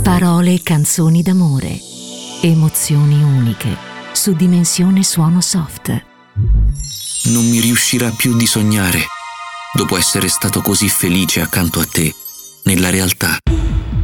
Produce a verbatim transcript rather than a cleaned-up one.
Parole e canzoni d'amore. Emozioni uniche. Su Dimensione Suono Soft. Non mi riuscirà più di sognare, dopo essere stato così felice accanto a te, nella realtà.